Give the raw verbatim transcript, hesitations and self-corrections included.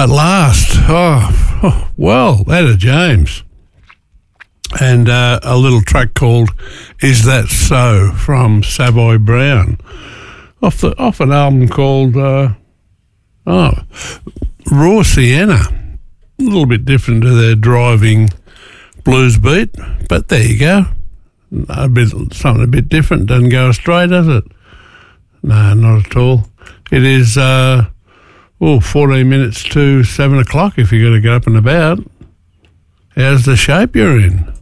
At last. Oh, oh well, Etta James. And uh, a little track called Is That So from Savoy Brown. Off the off an album called uh, oh Raw Sienna. A little bit different to their driving blues beat, but there you go. A bit something a bit different. Doesn't go astray, does it? No, not at all. It is uh, oh, fourteen minutes to seven o'clock if you're going to get up and about. How's the shape you're in?